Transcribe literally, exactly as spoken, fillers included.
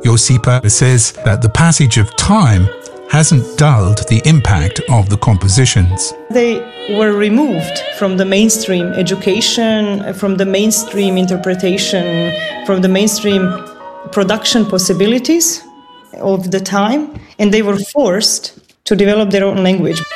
Josipa says that the passage of time hasn't dulled the impact of the compositions. They were removed from the mainstream education, from the mainstream interpretation, from the mainstream production possibilities of the time, and they were forced to develop their own language.